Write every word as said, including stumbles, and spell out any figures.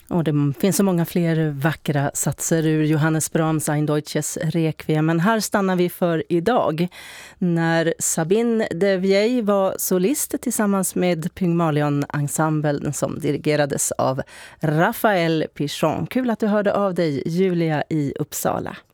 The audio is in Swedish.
Och det finns så många fler vackra satser ur Johannes Brahms Ein Deutsches Requiem. Men här stannar vi för idag. När Sabine de Vieille var solist tillsammans med Pygmalion-ensemblen som dirigerades av Raphael Pichon. Kul att du hörde av dig, Julia i Uppsala.